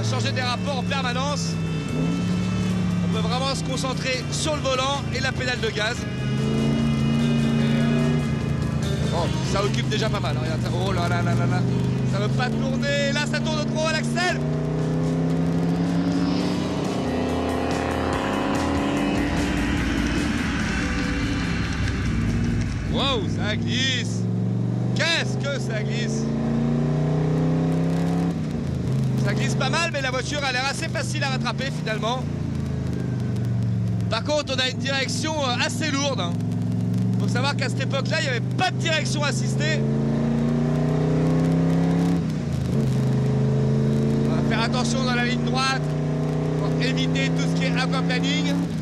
changer des rapports en permanence. On peut vraiment se concentrer sur le volant et la pédale de gaz. Bon, ça occupe déjà pas mal. Regarde, oh là là là là là. Ça veut pas tourner. Là, ça tourne trop à l'axel. Wow, ça glisse. Qu'est-ce que ça glisse? Ça glisse pas mal, mais la voiture a l'air assez facile à rattraper finalement. Par contre, on a une direction assez lourde. Faut savoir qu'à cette époque-là, il n'y avait pas de direction assistée. On va faire attention dans la ligne droite pour éviter tout ce qui est aquaplaning.